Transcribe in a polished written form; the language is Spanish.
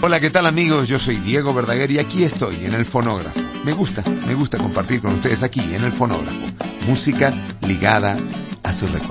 Hola, ¿qué tal amigos? Yo soy Diego Verdaguer y aquí estoy en el fonógrafo. Me gusta compartir con ustedes aquí en el fonógrafo música ligada a su recuerdo.